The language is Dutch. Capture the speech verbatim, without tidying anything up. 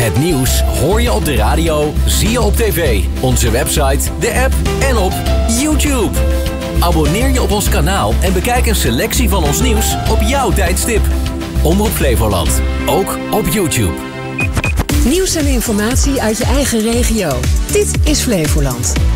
Het nieuws hoor je op de radio, zie je op tv, onze website, de app en op YouTube. Abonneer je op ons kanaal en bekijk een selectie van ons nieuws op jouw tijdstip. Omroep Flevoland, ook op YouTube. Nieuws en informatie uit je eigen regio. Dit is Flevoland.